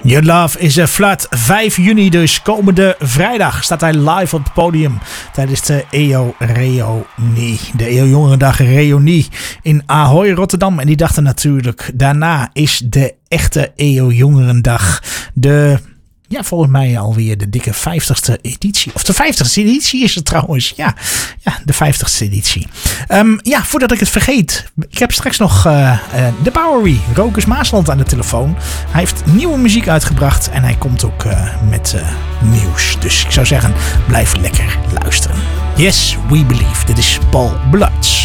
Your Love is a Flood. 5 juni dus, komende vrijdag, staat hij live op het podium tijdens de EO Reunie. De EO Jongerendag Reunie in Ahoy, Rotterdam. En die dachten natuurlijk, daarna is de echte EO Jongerendag. Volgens mij alweer de dikke 50ste editie. Of de 50ste editie is het trouwens. Ja, de 50ste editie. Voordat ik het vergeet. Ik heb straks nog de Bowery, Rokus Maasland aan de telefoon. Hij heeft nieuwe muziek uitgebracht. En hij komt ook met nieuws. Dus ik zou zeggen, blijf lekker luisteren. Yes, we believe. Dit is Paul Bloods.